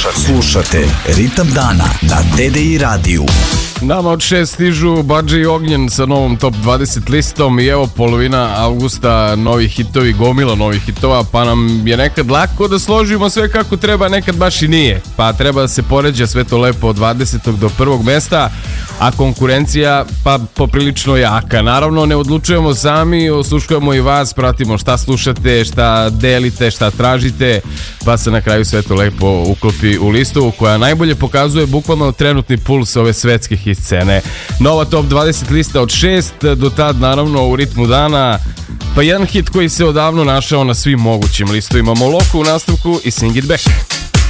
Slušate Ritam dana na TDI radiju. Nama od 6 stižu Badže i Ognjen sa novom top 20 listom i evo polovina avgusta, novi hitovi, gomila novih hitova, pa nam je nekad lako da složimo sve kako treba, nekad baš i nije. Pa treba da se poređa sve to lepo od 20. do 1. mesta, a konkurencija pa poprilično jaka. Naravno ne odlučujemo sami, osluškujemo i vas, pratimo šta slušate, šta delite, šta tražite, pa se na kraju sve to lepo uklopi u listu koja najbolje pokazuje bukvalno trenutni puls ove svetske hit scene. Nova top 20 lista od 6, do tad naravno u ritmu dana pa jedan hit koji se odavno našao na svim mogućim listovima. Moloko u nastavku i Sing It Back.